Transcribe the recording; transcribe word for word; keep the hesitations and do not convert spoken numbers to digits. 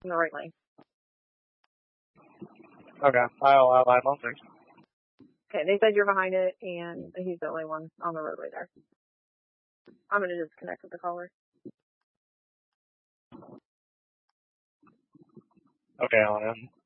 in the right lane. Okay, I'll, I'll live on six. Okay, they said you're behind it, and he's the only one on the roadway there. I'm gonna just connect with the caller. Okay, I'll am.